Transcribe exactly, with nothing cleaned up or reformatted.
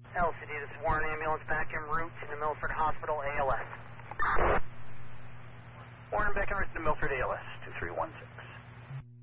L C D, this is Warren Ambulance back en route to the Milford Hospital, A L S. Warren back en route to Milford, A L S, two three one six.